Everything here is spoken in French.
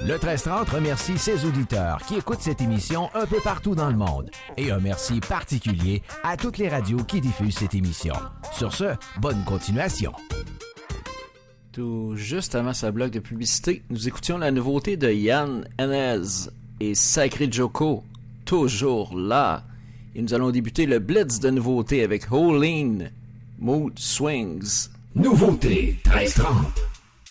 Le 1330 remercie ses auditeurs qui écoutent cette émission un peu partout dans le monde. Et un merci particulier à toutes les radios qui diffusent cette émission. Sur ce, bonne continuation. Tout juste avant sa bloc de publicité, nous écoutions la nouveauté de Yann Henez et Sacré Joko, toujours là. Et nous allons débuter le blitz de nouveautés avec Holeen, Mood Swings. Nouveauté 1330.